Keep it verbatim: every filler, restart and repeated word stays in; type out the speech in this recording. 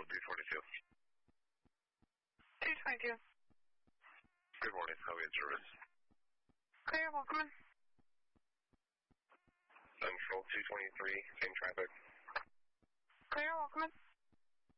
two twenty-two. two twenty-two. Good morning. How are we in service? Clear, welcome in. Central two twenty-three, same traffic. Clear, welcome in.